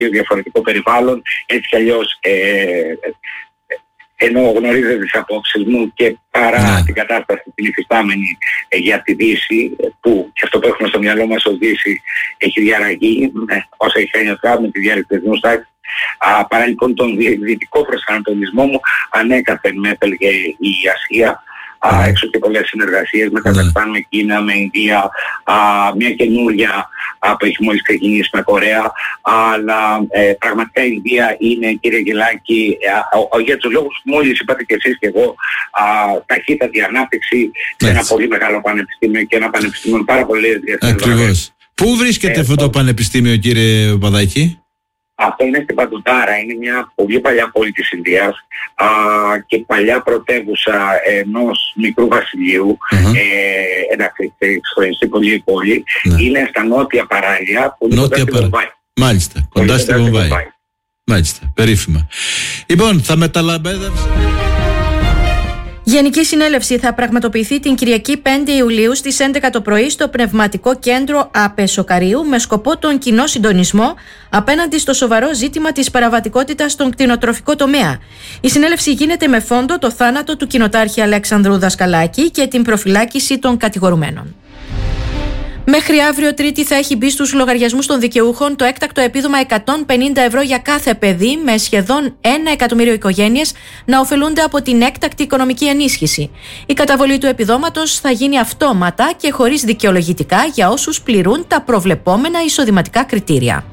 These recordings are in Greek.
διαφορετικό περιβάλλον. Έτσι κι αλλιώς ενώ γνωρίζετε τις απόψεις μου και παρά την κατάσταση την υφιστάμενη για τη Δύση, που και αυτό που έχουμε στο μυαλό μας ως Δύση έχει διαραγεί όσα έχει κάνει με τη διάρκεια της διεθνούς τάξης, παρά λοιπόν τον δυτικό προσανατολισμό μου, ανέκαθεν με έφελγε η Ασία. Έξω και πολλές συνεργασίες με Καζακστάν, με Κίνα, με Ινδία, μια καινούρια που έχει μόλις ξεκινήσει με Κορέα, αλλά πραγματικά η Ινδία είναι, κύριε Γελάκη, για τους λόγους που μόλις είπατε και εσείς και εγώ, ταχύτατη ανάπτυξη σε ένα πολύ μεγάλο πανεπιστήμιο και ένα πανεπιστήμιο με πάρα πολλές διαστάσεις. Πού βρίσκεται αυτό το πανεπιστήμιο, κύριε Παπαδάκη? Αυτό είναι στην Παντουτάρα, είναι μια πολύ παλιά πόλη της Ινδίας και παλιά πρωτεύουσα ενός μικρού βασιλείου, εντάξει, εξωτερική πολύ η πόλη, είναι στα νότια παράλια, πολύ κοντά στη Βομβάη. Μάλιστα, κοντά στη Βομβάη. Μάλιστα, περίφημα. Λοιπόν, θα μεταλαμπέδευσα. Γενική συνέλευση θα πραγματοποιηθεί την Κυριακή 5 Ιουλίου στις 11 το πρωί στο Πνευματικό Κέντρο Απεσοκαρίου με σκοπό τον κοινό συντονισμό απέναντι στο σοβαρό ζήτημα της παραβατικότητας στον κτηνοτροφικό τομέα. Η συνέλευση γίνεται με φόντο το θάνατο του κοινοτάρχη Αλέξανδρου Δασκαλάκη και την προφυλάκηση των κατηγορουμένων. Μέχρι αύριο Τρίτη θα έχει μπει στους λογαριασμούς των δικαιούχων το έκτακτο επίδομα 150 ευρώ για κάθε παιδί, με σχεδόν 1 εκατομμύριο οικογένειες να ωφελούνται από την έκτακτη οικονομική ενίσχυση. Η καταβολή του επιδόματος θα γίνει αυτόματα και χωρίς δικαιολογητικά για όσους πληρούν τα προβλεπόμενα εισοδηματικά κριτήρια.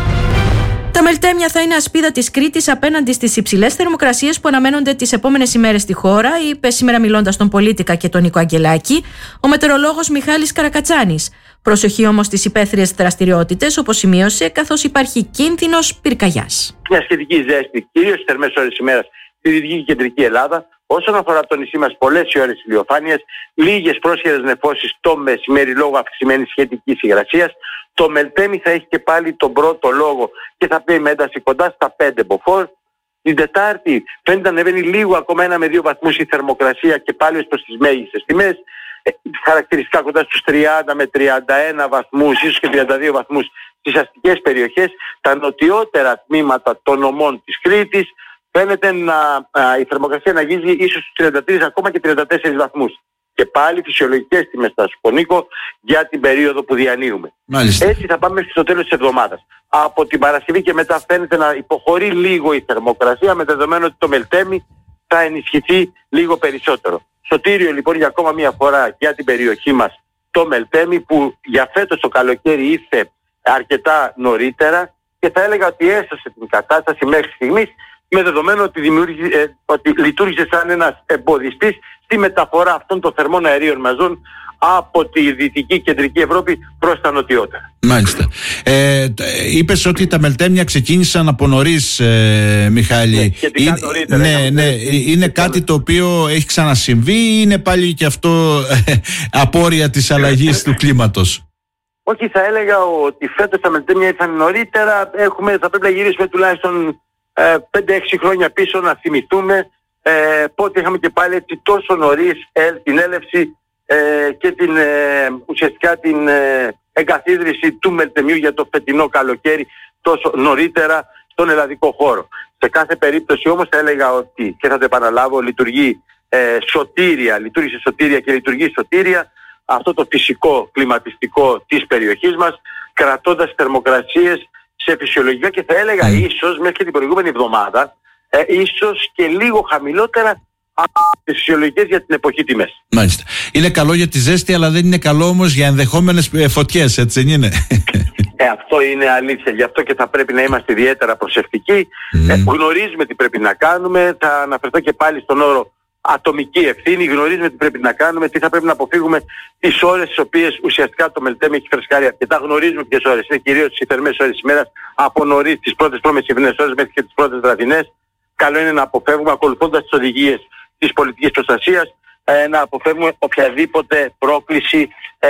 Τα Μελτέμια θα είναι ασπίδα της Κρήτης απέναντι στις υψηλές θερμοκρασίες που αναμένονται τις επόμενες ημέρες στη χώρα, είπε σήμερα μιλώντας στον Πολίτικα και τον Νίκο Αγγελάκη ο μετεωρολόγος Μιχάλης Καρακατσάνης. Προσοχή όμως στις υπαίθριες δραστηριότητες, όπως σημείωσε, καθώς υπάρχει κίνδυνος πυρκαγιάς. Μια σχετική ζέστη, κυρίως στις θερμές ώρες ημέρας, στη Δυτική και Κεντρική Ελλάδα. Όσον αφορά το νησί μας, πολλές οι ώρες ηλιοφάνειας, λίγες πρόσχερες νεφώσεις το μεσημέρι λόγω αυξημένης σχετικής υγρασίας. Το Μελτέμι θα έχει και πάλι τον πρώτο λόγο και θα πει με ένταση κοντά στα 5 μποφόρ. Την Τετάρτη φαίνεται να ανεβαίνει λίγο ακόμα 1 με 2 βαθμούς η θερμοκρασία και πάλι ως προς τις μέγιστες τιμές. Χαρακτηριστικά κοντά στους 30 με 31 βαθμούς, ίσως και 32 βαθμούς στις αστικές περιοχές. Τα νοτιότερα τμήματα των νομών της Κρήτης φαίνεται η θερμοκρασία να αγγίζει ίσως στους 33 ακόμα και 34 βαθμούς. Και πάλι φυσιολογικές τιμές, θα σου πω Νίκο, για την περίοδο που διανύουμε. Μάλιστα. Έτσι θα πάμε στο τέλος της εβδομάδας. Από την Παρασκευή και μετά φαίνεται να υποχωρεί λίγο η θερμοκρασία, με δεδομένο ότι το Μελτέμι θα ενισχυθεί λίγο περισσότερο. Σωτήριο λοιπόν για ακόμα μια φορά για την περιοχή μας το Μελτέμι, που για φέτος το καλοκαίρι ήρθε αρκετά νωρίτερα και θα έλεγα ότι έσωσε την κατάσταση μέχρι στιγμής, με δεδομένο ότι λειτουργήσε σαν ένας εμποδιστής στη μεταφορά αυτών των θερμών αερίων μαζών από τη Δυτική Κεντρική Ευρώπη προς τα νοτιότερα. Μάλιστα. Είπες ότι τα Μελτέμια ξεκίνησαν από νωρίς, Μιχάλη. Είναι κάτι το οποίο έχει ξανασυμβεί ή είναι πάλι και αυτό απόρρια της αλλαγής του κλίματος? Όχι, θα έλεγα ότι φέτος τα Μελτέμια ήρθαν νωρίτερα. Θα πρέπει να γυρίσουμε τουλάχιστον 5-6 χρόνια πίσω να θυμηθούμε πότε είχαμε και πάλι έτσι τόσο νωρίς την έλευση και ουσιαστικά την εγκαθίδρυση του Μελτεμιού για το φετινό καλοκαίρι τόσο νωρίτερα στον ελλαδικό χώρο. Σε κάθε περίπτωση όμως θα έλεγα ότι, και θα το επαναλάβω, λειτουργήσε σωτήρια και λειτουργεί σωτήρια αυτό το φυσικό κλιματιστικό της περιοχής μας, κρατώντας θερμοκρασίες σε φυσιολογικά και θα έλεγα ίσως μέχρι και την προηγούμενη εβδομάδα ίσως και λίγο χαμηλότερα από τις φυσιολογικές για την εποχή τιμές. Μάλιστα. Είναι καλό για τη ζέστη, αλλά δεν είναι καλό όμως για ενδεχόμενες φωτιές, έτσι δεν είναι? Αυτό είναι αλήθεια. Γι' αυτό και θα πρέπει να είμαστε ιδιαίτερα προσεκτικοί. Γνωρίζουμε τι πρέπει να κάνουμε. Θα αναφερθώ και πάλι στον όρο ατομική ευθύνη. Γνωρίζουμε τι πρέπει να κάνουμε, τι θα πρέπει να αποφύγουμε τις ώρες τις οποίες ουσιαστικά το Μελτέμι έχει φρεσκάρει αρκετά. Γνωρίζουμε ποιες ώρες είναι, κυρίως τις θερμές ώρες της ημέρας, από νωρίς τις πρώτες προμεσημβρινές ώρες μέχρι και τις πρώτες βραδινές. Καλό είναι να αποφεύγουμε, ακολουθώντας τις οδηγίες της πολιτικής προστασίας, να αποφεύγουμε οποιαδήποτε πρόκληση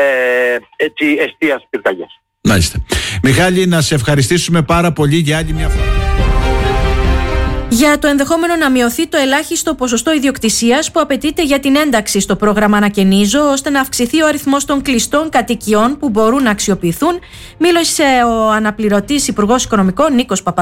εστίας πυρκαγιάς. Μάλιστα. Μιχάλη, να σε ευχαριστήσουμε πάρα πολύ για άλλη μια φορά. Για το ενδεχόμενο να μειωθεί το ελάχιστο ποσοστό ιδιοκτησίας που απαιτείται για την ένταξη στο πρόγραμμα Ανακαινίζω, ώστε να αυξηθεί ο αριθμός των κλειστών κατοικιών που μπορούν να αξιοποιηθούν, μίλησε ο αναπληρωτής Υπουργός Οικονομικών Νίκος Παπαδόπουλος.